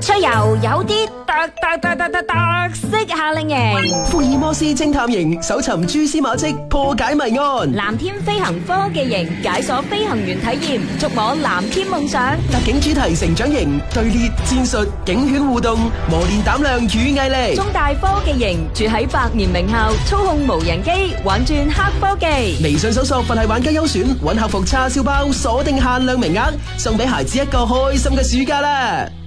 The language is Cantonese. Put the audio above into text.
出遊有啲特色夏令營， 福爾摩斯偵探營搜尋蛛絲馬跡，破解謎案。 藍天飛行科技營解鎖飛行員體驗，觸摸藍天夢想。 特警主題成長營隊列戰術，警犬互動，磨練膽量與毅力。 中大科技營住喺百年名校，操控無人機，玩轉黑科技。 微信搜索佛系玩家優選，搵客服叉燒包，鎖定限量名額，送俾孩子一個開心嘅暑假啦！